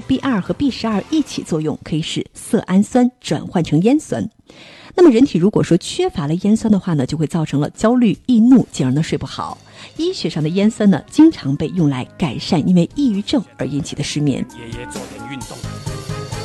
B2 和 B12 一起作用，可以使色氨酸转换成烟酸。那么人体如果说缺乏了烟酸的话呢，就会造成了焦虑、易怒，进而呢睡不好。医学上的烟酸呢，经常被用来改善因为抑郁症而引起的失眠。 夜夜做点运动。